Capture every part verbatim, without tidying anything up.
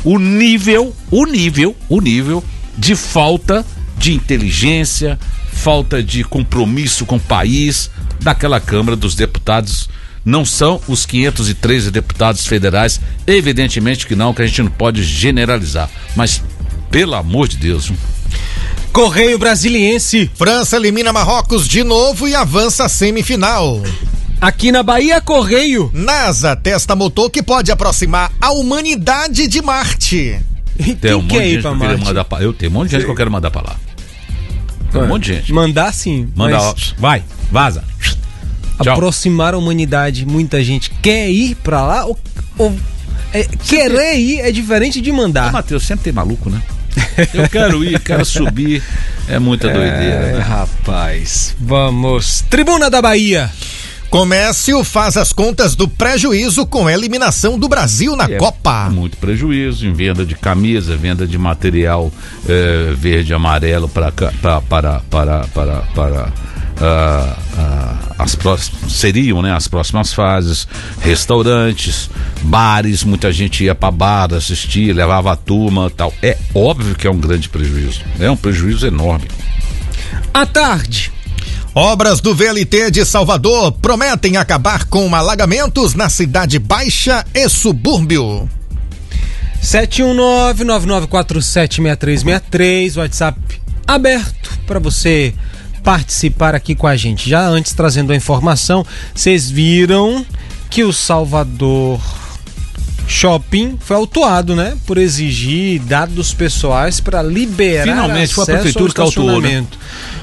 o nível, o nível, o nível de falta de inteligência, falta de compromisso com o país daquela Câmara dos Deputados. Não são os quinhentos e treze deputados federais, evidentemente que não, que a gente não pode generalizar, mas pelo amor de Deus. Correio Brasiliense. França elimina Marrocos de novo e avança à semifinal. Aqui na Bahia, Correio. NASA testa motor que pode aproximar a humanidade de Marte. E tem um monte quer de ir gente pra que eu queria Marte? mandar pra... Eu tenho um monte de gente que eu quero mandar pra lá. Tem um monte de gente. Mandar sim. Manda, mas ó, vai, vaza. Tchau. Aproximar a humanidade, muita gente quer ir pra lá ou, ou é, querer ir é diferente de mandar. Ô, Matheus, sempre tem maluco, né? Eu quero ir, quero subir. É muita doideira, É, né? rapaz, vamos. Tribuna da Bahia. Comércio faz as contas do prejuízo com a eliminação do Brasil na É Copa. muito prejuízo em venda de camisa, venda de material eh, verde e amarelo para para para para para, para ah, ah, as próximas, seriam, né, as próximas fases. Restaurantes, bares, muita gente ia para bar assistir, levava a turma, tal. É óbvio que é um grande prejuízo. É um prejuízo enorme. À tarde. Obras do V L T de Salvador prometem acabar com alagamentos na Cidade Baixa e subúrbio. sete um nove, nove nove quatro sete, seis três seis três, WhatsApp aberto para você participar aqui com a gente. Já antes, trazendo a informação, vocês viram que o Salvador Shopping foi autuado, né? Por exigir dados pessoais para liberar Finalmente foi a acesso prefeitura ao que autuou, né? estacionamento.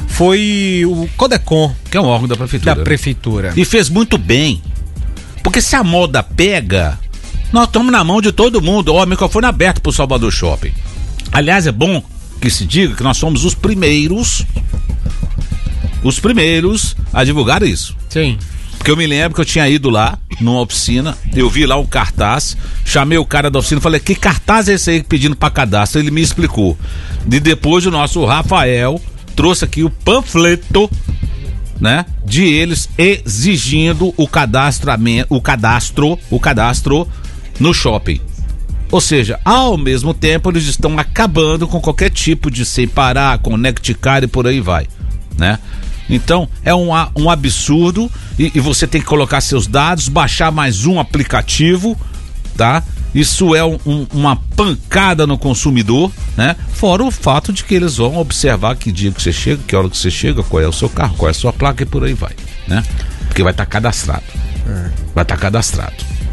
Foi o Codecon, Que é um órgão da prefeitura. da prefeitura. E fez muito bem. Porque se a moda pega, nós estamos na mão de todo mundo. Ó, microfone aberto pro Salvador Shopping. Aliás, é bom que se diga que nós somos os primeiros, os primeiros a divulgar isso. Sim. Porque eu me lembro que eu tinha ido lá, numa oficina, eu vi lá um cartaz, chamei o cara da oficina, falei, que cartaz é esse aí pedindo pra cadastro? Ele me explicou. E depois o nosso Rafael trouxe aqui o panfleto, né, de eles exigindo o cadastramento, o cadastro, o cadastro no shopping. Ou seja, ao mesmo tempo eles estão acabando com qualquer tipo de sem parar, Connect Car e por aí vai, né? Então é um, um absurdo e, e você tem que colocar seus dados, baixar mais um aplicativo, tá? Isso é um, um, uma pancada no consumidor, né? Fora o fato de que eles vão observar que dia que você chega, que hora que você chega, qual é o seu carro, qual é a sua placa e por aí vai, né? Porque vai estar tá cadastrado. É. Vai estar tá cadastrado.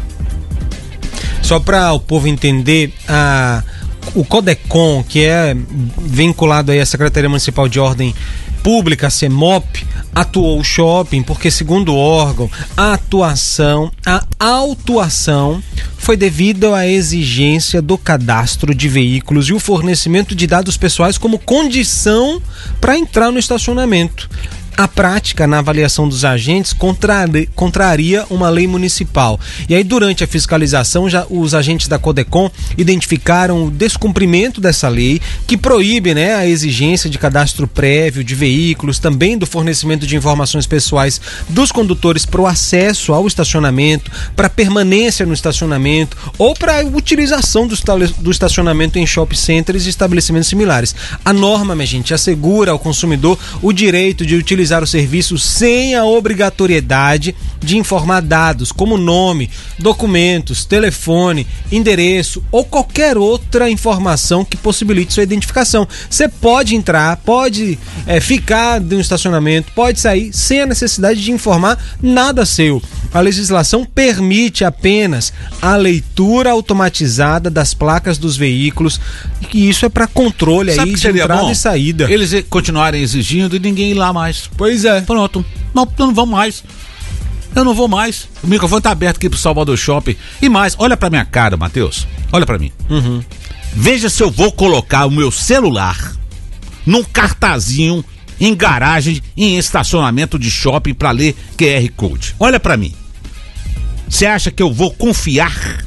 Só para o povo entender, a, o Codecon, que é vinculado aí à Secretaria Municipal de Ordem Pública, a CEMOP, atuou o shopping porque, segundo o órgão, a atuação, a autuação foi devido à exigência do cadastro de veículos e o fornecimento de dados pessoais como condição para entrar no estacionamento. A prática, na avaliação dos agentes, contraria, contraria uma lei municipal. E aí, durante a fiscalização, já, os agentes da Codecon identificaram o descumprimento dessa lei, que proíbe, né, a exigência de cadastro prévio de veículos, também do fornecimento de informações pessoais dos condutores para o acesso ao estacionamento, para permanência no estacionamento ou para a utilização do, do estacionamento em shopping centers e estabelecimentos similares. A norma, minha gente, assegura ao consumidor o direito de utilizar o serviço sem a obrigatoriedade de informar dados como nome, documentos, telefone, endereço ou qualquer outra informação que possibilite sua identificação. Você pode entrar, pode é, ficar no estacionamento, pode sair sem a necessidade de informar nada seu. A legislação permite apenas a leitura automatizada das placas dos veículos, e isso é para controle aí de entrada bom? E saída. Eles continuarem exigindo e ninguém ir lá mais. Pois é. Pronto. Não, eu não vou mais. Eu não vou mais. O microfone tá aberto aqui pro Salvador Shopping. E mais, olha pra minha cara, Matheus. Olha pra mim. Uhum. Veja se eu vou colocar o meu celular num cartazinho em garagem, em estacionamento de shopping pra ler Q R Code. Olha pra mim. Você acha que eu vou confiar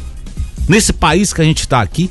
nesse país que a gente tá aqui?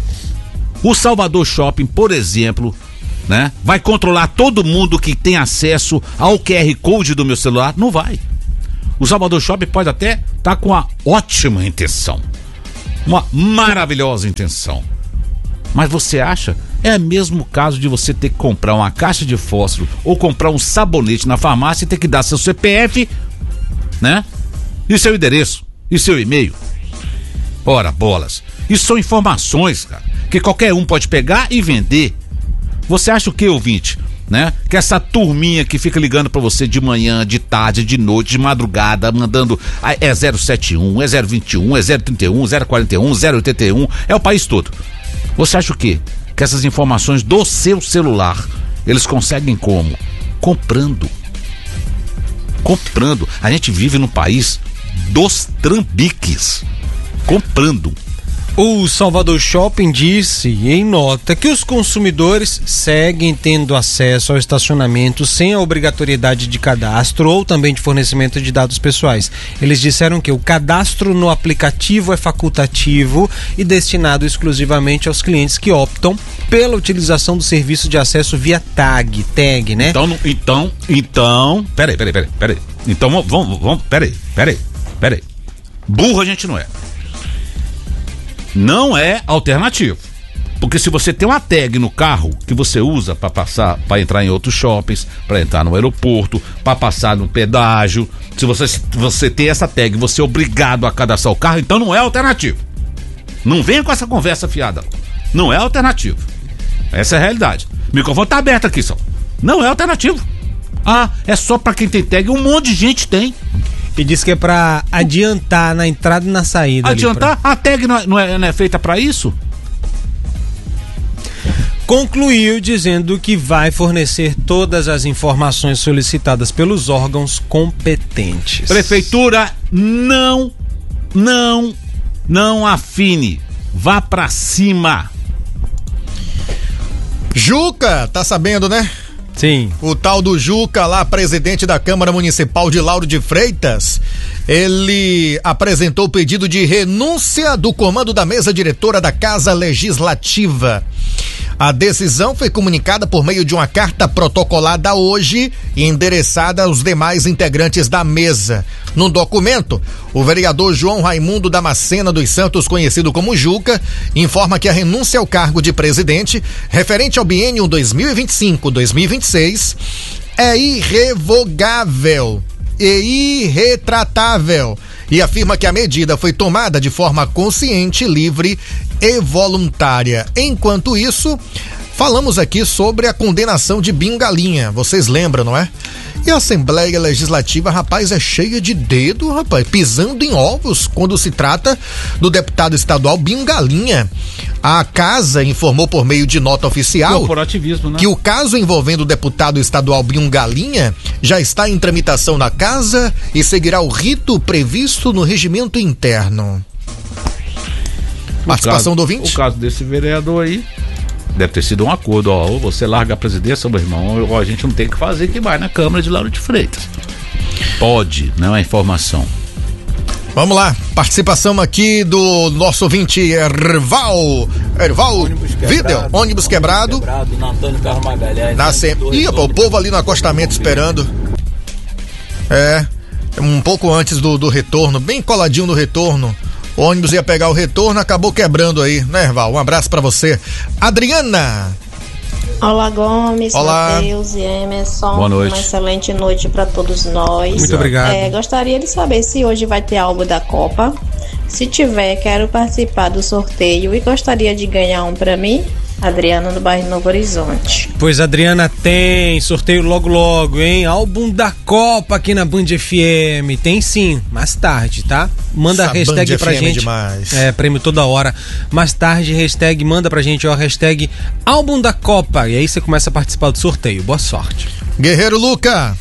O Salvador Shopping, por exemplo, né, vai controlar todo mundo que tem acesso ao Q R Code do meu celular? Não vai. O Salvador Shopping pode até estar tá com a ótima intenção, Uma maravilhosa intenção. Mas você acha? É o mesmo caso de você ter que comprar uma caixa de fósforo ou comprar um sabonete na farmácia e ter que dar seu C P F, né? E seu endereço, e seu e-mail. Ora, bolas. Isso são informações, cara, que qualquer um pode pegar e vender. Você acha o que, ouvinte? Né? Que essa turminha que fica ligando pra você de manhã, de tarde, de noite, de madrugada, mandando é zero sete um, é zero vinte e um, é zero trinta e um, zero quarenta e um, zero oitenta e um, é o país todo. Você acha o quê? Que essas informações do seu celular, eles conseguem como? Comprando. Comprando. A gente vive num país dos trambiques. Comprando. O Salvador Shopping disse em nota que os consumidores seguem tendo acesso ao estacionamento sem a obrigatoriedade de cadastro ou também de fornecimento de dados pessoais. Eles disseram que o cadastro no aplicativo é facultativo e destinado exclusivamente aos clientes que optam pela utilização do serviço de acesso via tag, tag, né? Então, então, então, peraí, peraí, peraí, peraí. Então, vamos, vamos, peraí, peraí, peraí. Burro a gente não é. Não é alternativo. Porque se você tem uma tag no carro que você usa para passar, para entrar em outros shoppings, para entrar no aeroporto, para passar no pedágio, se você, se você tem essa tag, você é obrigado a cadastrar o carro, então não é alternativo. Não venha com essa conversa fiada. Não é alternativo. Essa é a realidade. O microfone tá aberto aqui, só. Não é alternativo. Ah, é só para quem tem tag. Um monte de gente tem. E diz que é pra adiantar na entrada e na saída. Adiantar? Pra... A tag não é, não é, não é feita pra isso? Concluiu dizendo que vai fornecer todas as informações solicitadas pelos órgãos competentes. Prefeitura, não, não, não afine. Vá pra cima. Juca, tá sabendo, né? Sim. O tal do Juca lá, presidente da Câmara Municipal de Lauro de Freitas, ele apresentou o pedido de renúncia do comando da mesa diretora da Casa Legislativa. A decisão foi comunicada por meio de uma carta protocolada hoje e endereçada aos demais integrantes da mesa. No documento, o vereador João Raimundo Damascena dos Santos, conhecido como Juca, informa que a renúncia ao cargo de presidente, referente ao biênio dois mil e vinte e cinco a dois mil e vinte e seis, é irrevogável e irretratável e afirma que a medida foi tomada de forma consciente, livre e voluntária. Enquanto isso, falamos aqui sobre a condenação de Binho Galinha, vocês lembram, não é? E a Assembleia Legislativa, rapaz, é cheia de dedo, rapaz, pisando em ovos quando se trata do deputado estadual Binho Galinha. A casa informou por meio de nota oficial corporativismo, né? Que o caso envolvendo o deputado estadual Binho Galinha já está em tramitação na casa e seguirá o rito previsto no regimento interno. Participação caso, do ouvinte? O caso desse vereador aí deve ter sido um acordo, ó, ou você larga a presidência, meu irmão, ou a gente não tem o que fazer, que vai na Câmara de Lauro de Freitas. Pode, não é informação. Vamos lá, participação aqui do nosso ouvinte Erval, Erval, vídeo, ônibus quebrado, quebrado na Antônio Carlos Magalhães. Na sem... Ih, o povo ali no acostamento esperando. É, um pouco antes do, do retorno, bem coladinho no retorno. O ônibus ia pegar o retorno, acabou quebrando aí, né, Erval? Um abraço pra você. Adriana. Olá, Gomes, Olá. Matheus e Emerson. Boa noite. Uma excelente noite para todos nós. Muito obrigado. É, gostaria de saber se hoje vai ter algo da Copa. Se tiver, quero participar do sorteio e gostaria de ganhar um para mim. Adriana, do bairro Novo Horizonte. Pois, Adriana, tem sorteio logo logo, hein? Álbum da Copa aqui na Band F M. Tem sim, mais tarde, tá? Manda Essa a hashtag Band pra F M gente. é demais. É, prêmio toda hora. Mais tarde, hashtag, manda pra gente, ó, hashtag Álbum da Copa. E aí você começa a participar do sorteio. Boa sorte. Guerreiro Luca.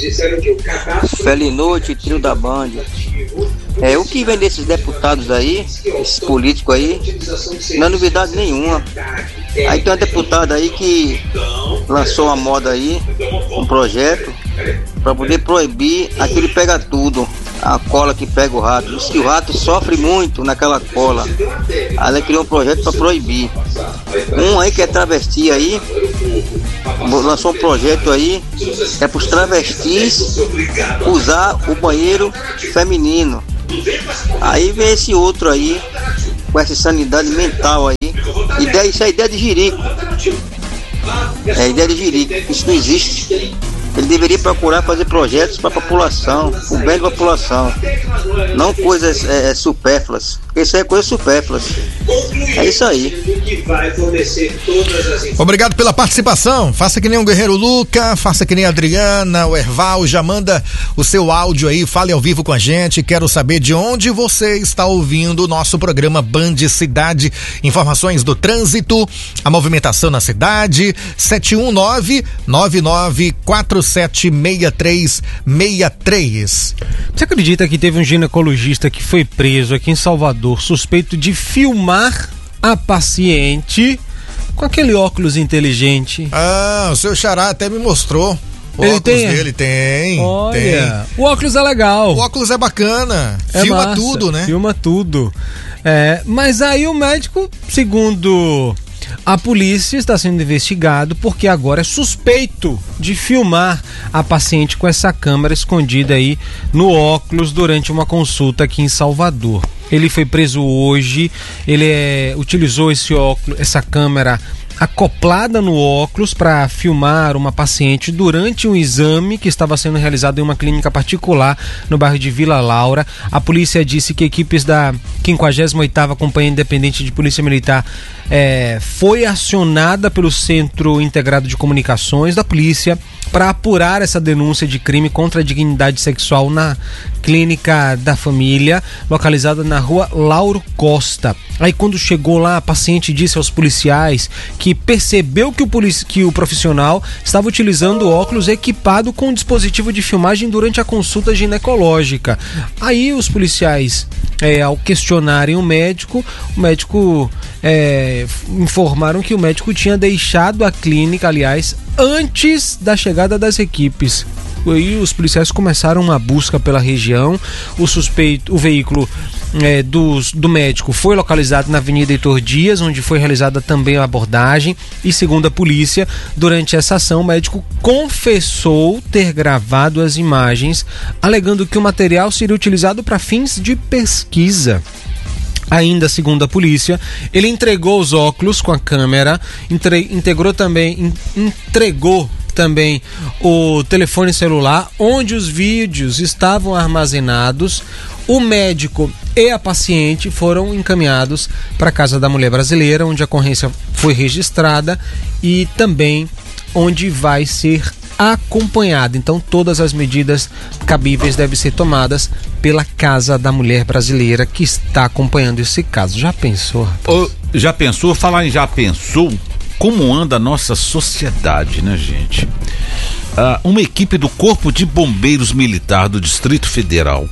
Feliz noite, trio da Band. É, o que vem desses deputados aí, esses políticos aí, não é novidade nenhuma. Aí tem uma deputada aí que lançou uma moda aí, um projeto, para poder proibir aquele pega tudo, a cola que pega o rato. Diz que o rato sofre muito naquela cola. Aí ela criou um projeto para proibir. Um aí que é travesti aí, lançou um projeto aí, é para os travestis usar o banheiro feminino. Aí vem esse outro aí, com essa sanidade mental aí. Ideia, isso é ideia de jirico. É ideia de jirico. Isso não existe. Ele deveria procurar fazer projetos para a população, o bem da população, não coisas é, supérfluas, porque isso é coisa supérfluas. É isso aí. Obrigado pela participação. Faça que nem o Guerreiro Luca, faça que nem a Adriana, o Erval, já manda o seu áudio aí, fale ao vivo com a gente. Quero saber de onde você está ouvindo o nosso programa Band Cidade. Informações do trânsito, a movimentação na cidade, sete um nove, nove nove quatro sete seis três seis três. Você acredita que teve um ginecologista que foi preso aqui em Salvador, suspeito de filmar a paciente com aquele óculos inteligente? Ah, o seu xará até me mostrou. O Ele óculos tem? dele tem. Olha, tem. o óculos é legal. O óculos é bacana. É Filma massa, tudo, né? Filma tudo. É, mas aí o médico, segundo a polícia, está sendo investigado porque agora é suspeito de filmar a paciente com essa câmera escondida aí no óculos durante uma consulta aqui em Salvador. Ele foi preso hoje, ele é, utilizou esse óculos, essa câmera acoplada no óculos para filmar uma paciente durante um exame que estava sendo realizado em uma clínica particular no bairro de Vila Laura. A polícia disse que equipes da quinquagésima oitava Companhia Independente de Polícia Militar é, foi acionada pelo Centro Integrado de Comunicações da polícia para apurar essa denúncia de crime contra a dignidade sexual na clínica da família, localizada na rua Lauro Costa. Aí quando chegou lá, a paciente disse aos policiais que percebeu que o, polici- que o profissional estava utilizando o óculos equipado com um dispositivo de filmagem durante a consulta ginecológica. Aí os policiais, é, ao questionarem o médico, o médico é, informaram que o médico tinha deixado a clínica, aliás, antes da chegada das equipes. Aí os policiais começaram uma busca pela região. O suspeito, o veículo é, dos, do médico foi localizado na Avenida Heitor Dias, onde foi realizada também a abordagem. E segundo a polícia, durante essa ação, o médico confessou ter gravado as imagens, alegando que o material seria utilizado para fins de pesquisa. Ainda segundo a polícia, ele entregou os óculos com a câmera, entre, integrou também, in, entregou também o telefone celular, onde os vídeos estavam armazenados. O médico e a paciente foram encaminhados para a Casa da Mulher Brasileira, onde a ocorrência foi registrada e também onde vai ser acompanhada. Então todas as medidas cabíveis devem ser tomadas pela Casa da Mulher Brasileira, que está acompanhando esse caso. Já pensou? Ô, já pensou? Falar em já pensou, como anda a nossa sociedade, né, gente? Ah, uma equipe do Corpo de Bombeiros Militar do Distrito Federal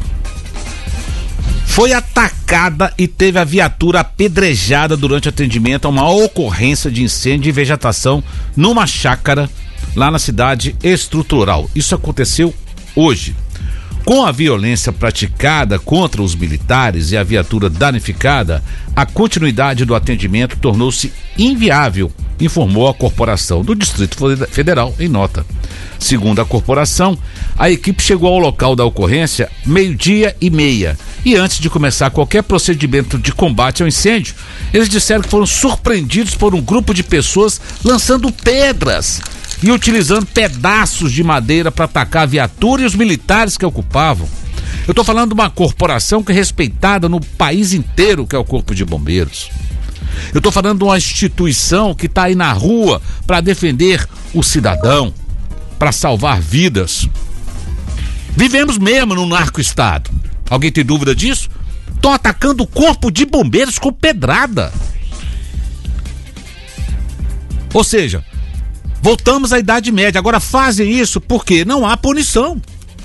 foi atacada e teve a viatura apedrejada durante atendimento a uma ocorrência de incêndio de vegetação numa chácara lá na cidade estrutural. Isso aconteceu hoje. Com a violência praticada contra os militares e a viatura danificada, a continuidade do atendimento tornou-se inviável, informou a corporação do Distrito Federal em nota. Segundo a corporação, a equipe chegou ao local da ocorrência meio-dia e meia e antes de começar qualquer procedimento de combate ao incêndio, eles disseram que foram surpreendidos por um grupo de pessoas lançando pedras e utilizando pedaços de madeira para atacar a viatura e os militares que a ocupavam. Eu estou falando de uma corporação que é respeitada no país inteiro, que é o Corpo de Bombeiros. Eu estou falando de uma instituição que está aí na rua para defender o cidadão, para salvar vidas. Vivemos mesmo num narco-estado. Alguém tem dúvida disso? Estão atacando o Corpo de Bombeiros com pedrada. Ou seja, voltamos à Idade Média. Agora fazem isso porque não há punição.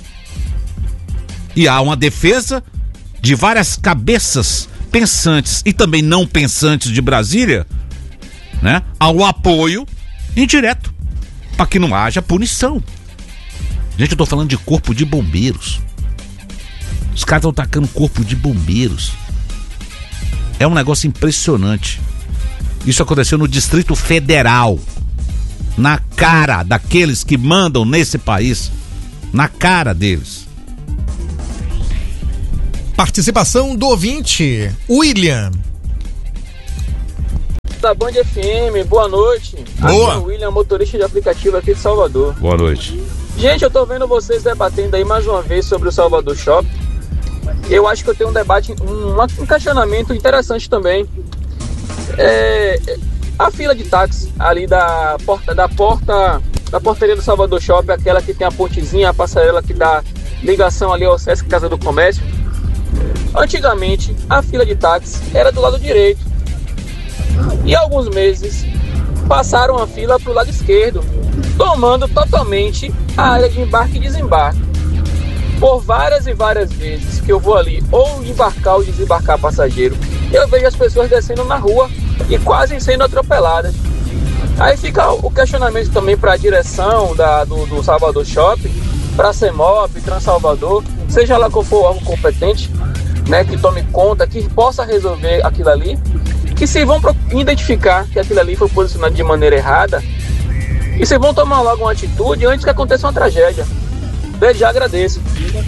E há uma defesa de várias cabeças pensantes e também não pensantes de Brasília, né? Ao apoio indireto para que não haja punição. Gente, eu tô falando de Corpo de Bombeiros. Os caras estão atacando Corpo de Bombeiros. É um negócio impressionante. Isso aconteceu no Distrito Federal. Na cara daqueles que mandam nesse país. Na cara deles. Participação do ouvinte, William. da Band F M, boa noite. Boa. Aqui é o William, motorista de aplicativo aqui de Salvador. Boa noite. Gente, eu tô vendo vocês debatendo aí mais uma vez sobre o Salvador Shop. Eu acho que eu tenho um debate, um, um questionamento interessante também. É, a fila de táxi ali da porta, da porta, da portaria do Salvador Shop, aquela que tem a pontezinha, a passarela que dá ligação ali ao Sesc Casa do Comércio. Antigamente, a fila de táxi era do lado direito. E há alguns meses passaram a fila para o lado esquerdo, tomando totalmente a área de embarque e desembarque. Por várias e várias vezes que eu vou ali ou embarcar ou desembarcar passageiro, eu vejo as pessoas descendo na rua e quase sendo atropeladas. Aí fica o questionamento também para a direção da, do, do Salvador Shopping, para a CEMOP, Transalvador, seja lá qual for o órgão competente, né, que tome conta, que possa resolver aquilo ali, que se vão identificar que aquilo ali foi posicionado de maneira errada e se vão tomar logo uma atitude antes que aconteça uma tragédia. Desde já agradeço.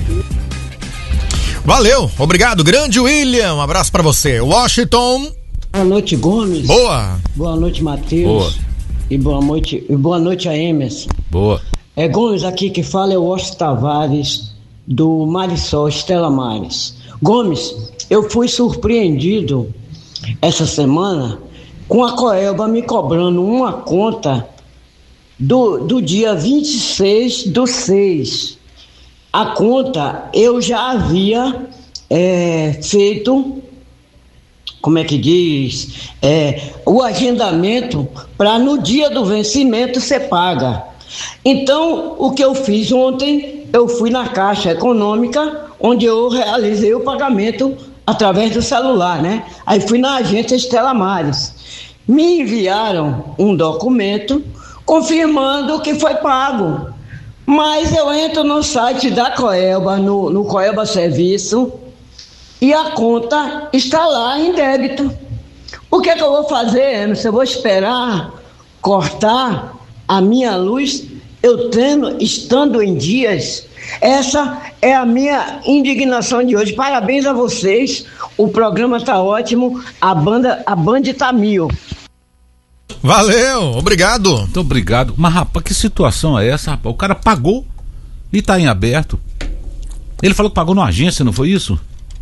Valeu, obrigado, grande William, um abraço pra você. Washington. Boa noite, Gomes. Boa. Boa noite, Matheus. Boa. E boa noite, e boa noite a Emerson. Boa. É, Gomes, aqui que fala é o Washington Tavares, do Marisol, Estela Mares. Gomes, eu fui surpreendido essa semana com a Coelba me cobrando uma conta do, do dia vinte e seis do seis. A conta eu já havia é, feito, como é que diz, é, o agendamento para no dia do vencimento ser paga. Então, o que eu fiz ontem, eu fui na Caixa Econômica, onde eu realizei o pagamento através do celular, né? Aí fui na agência Estela Mares. Me enviaram um documento confirmando que foi pago. Mas eu entro no site da Coelba, no, no Coelba Serviço, e a conta está lá em débito. O que é que eu vou fazer, Emerson? Eu vou esperar cortar a minha luz, eu tendo, estando em dias. Essa é a minha indignação de hoje. Parabéns a vocês, o programa está ótimo, a banda, a Band tá mil. Valeu, obrigado. Muito obrigado. Mas, rapaz, que situação é essa, rapaz? O cara pagou e tá em aberto. Ele falou que pagou na agência, não foi isso?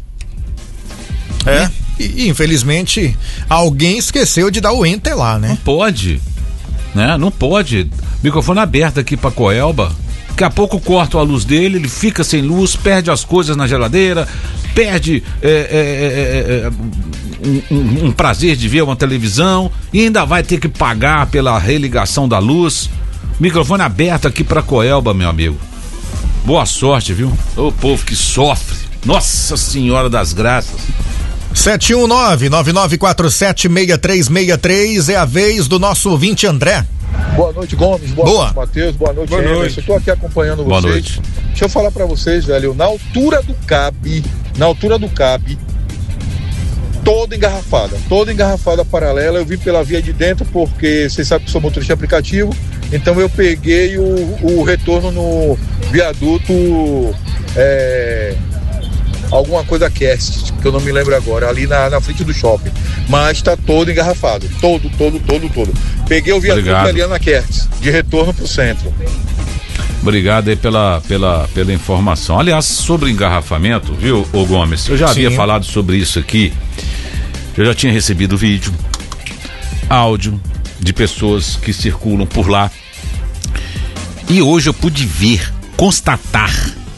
É, e, infelizmente alguém esqueceu de dar o enter lá, né? Não pode, né? Não pode. Microfone aberto aqui pra Coelba. Daqui a pouco cortam a luz dele, ele fica sem luz, perde as coisas na geladeira, perde é, é, é, um, um, um prazer de ver uma televisão e ainda vai ter que pagar pela religação da luz. Microfone aberto aqui pra Coelba, meu amigo. Boa sorte, viu? Ô povo que sofre. Nossa Senhora das Graças. sete um nove, nove nove quatro sete, seis três seis três é a vez do nosso ouvinte André. Boa noite, Gomes. Boa, boa. noite, Matheus. Boa noite, Boa noite. Eu tô aqui acompanhando Boa vocês. Noite. Deixa eu falar pra vocês, velho, na altura do Cab, na altura do Cab, toda engarrafada, toda engarrafada paralela. Eu vim pela via de dentro porque vocês sabem que sou motorista aplicativo, então eu peguei o, o retorno no viaduto, é, alguma coisa Cast, que eu não me lembro agora, ali na, na frente do shopping, mas tá todo engarrafado, todo, todo, todo, todo. Peguei o viaduto Obrigado. ali na Kertz, de retorno pro centro. Obrigado aí pela, pela, pela informação. Aliás, sobre engarrafamento, viu, ô Gomes? Eu já Sim. havia falado sobre isso aqui. Eu já tinha recebido vídeo, áudio de pessoas que circulam por lá. E hoje eu pude ver, constatar,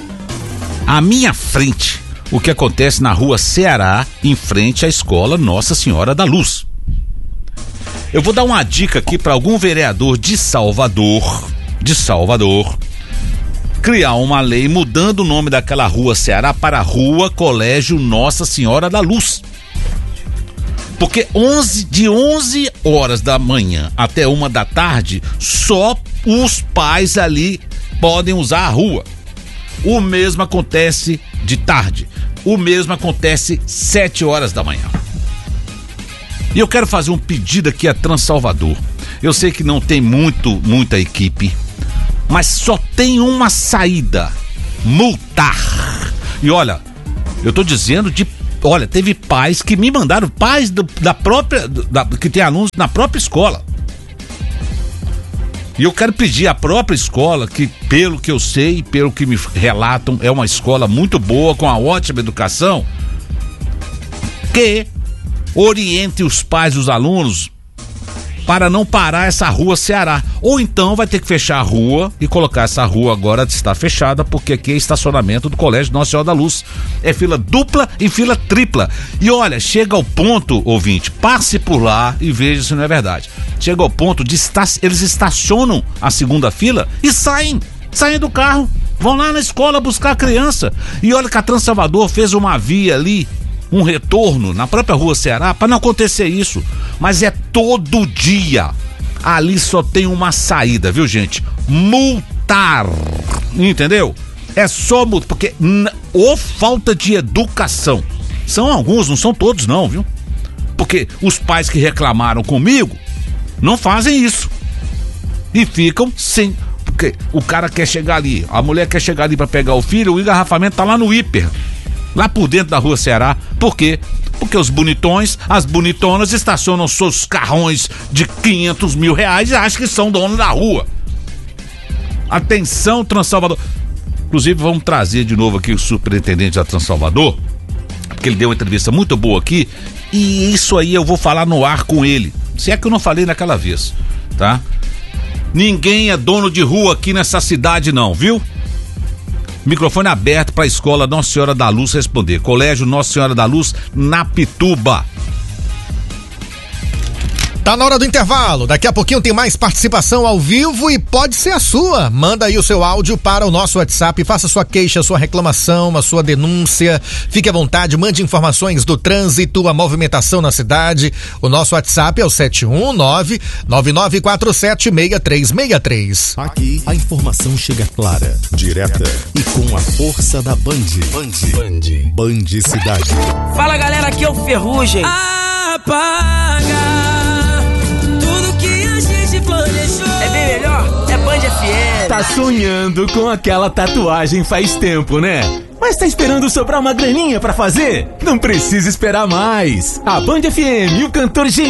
à minha frente, o que acontece na rua Ceará, em frente à escola Nossa Senhora da Luz. Eu vou dar uma dica aqui para algum vereador de Salvador, de Salvador, criar uma lei mudando o nome daquela rua Ceará para Rua Colégio Nossa Senhora da Luz. Porque onze, de onze horas da manhã até uma da tarde, só os pais ali podem usar a rua. O mesmo acontece de tarde. O mesmo acontece sete horas da manhã. E eu quero fazer um pedido aqui a Transalvador. Eu sei que não tem muito, muita equipe, mas só tem uma saída: multar. E olha, eu tô dizendo de olha, teve pais que me mandaram, pais do, da própria, da, que tem alunos na própria escola. E eu quero pedir à própria escola, que pelo que eu sei, pelo que me relatam, é uma escola muito boa, com uma ótima educação, que oriente os pais dos alunos para não parar essa rua Ceará. Ou então vai ter que fechar a rua e colocar essa rua agora está fechada, porque aqui é estacionamento do Colégio Nossa Senhora da Luz. É fila dupla e fila tripla. E olha, chega ao ponto, ouvinte, passe por lá e veja se não é verdade. Chega ao ponto de estar, eles estacionam a segunda fila e saem, saem do carro, vão lá na escola buscar a criança. E olha que a Transalvador fez uma via ali, um retorno na própria rua Ceará, para não acontecer isso. Mas é todo dia. Ali só tem uma saída, viu, gente? Multar. Entendeu? É só multar, porque n- ou falta de educação. São alguns, não são todos não, viu? Porque os pais que reclamaram comigo não fazem isso. E ficam sem... Porque o cara quer chegar ali, a mulher quer chegar ali para pegar o filho, o engarrafamento tá lá no hiper. Lá por dentro da rua Ceará. Por quê? Porque os bonitões, as bonitonas estacionam seus carrões de quinhentos mil reais e acham que são donos da rua. Atenção, Transalvador. Inclusive vamos trazer de novo aqui o superintendente da Transalvador, porque ele deu uma entrevista muito boa aqui, e isso aí eu vou falar no ar com ele. Se é que eu não falei naquela vez, tá? Ninguém é dono de rua aqui nessa cidade não, viu? Microfone aberto para a escola Nossa Senhora da Luz responder. Colégio Nossa Senhora da Luz, na Pituba. Tá na hora do intervalo. Daqui a pouquinho tem mais participação ao vivo e pode ser a sua. Manda aí o seu áudio para o nosso WhatsApp, faça sua queixa, sua reclamação, a sua denúncia. Fique à vontade, mande informações do trânsito, a movimentação na cidade. O nosso WhatsApp é o sete um nove, nove nove quatro sete, seis três seis três. Aqui a informação chega clara, direta e com a força da Band. Band. Band. Band Cidade. Fala galera, aqui é o Ferrugem. Apaga tudo que a gente planejou. É bem melhor, é Band F M. Tá sonhando com aquela tatuagem faz tempo, né? Mas tá esperando sobrar uma graninha pra fazer? Não precisa esperar mais. A Band F M e o cantor genial